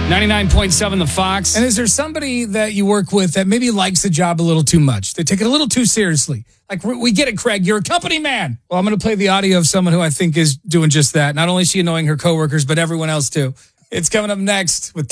99.7 The Fox. And is there somebody that you work with that maybe likes the job a little too much? They take it a little too seriously. Like, we get it, Craig. You're a company man. Well, I'm going to play the audio of someone who I think is doing just that. Not only is she annoying her coworkers, but everyone else too. It's coming up next with